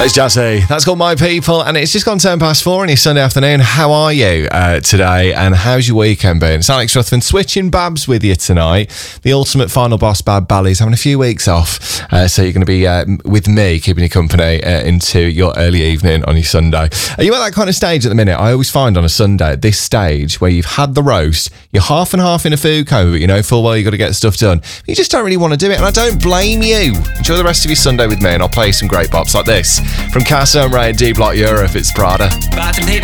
It's Jazzy. That's called My People, and it's just gone 4:10 on your Sunday afternoon. How are you today, and how's your weekend been? It's Alex Ruthven switching Babs with you tonight. The ultimate final boss, Bab Bally's having a few weeks off, so you're going to be with me, keeping you company into your early evening on your Sunday. Are you at that kind of stage at the minute? I always find on a Sunday, at this stage, where you've had the roast, you're half and half in a food coma, but you know full well you've got to get stuff done. You just don't really want to do it, and I don't blame you. Enjoy the rest of your Sunday with me, and I'll play you some great bops like this. From Casa and Ray, D Block Europe, it's Prada.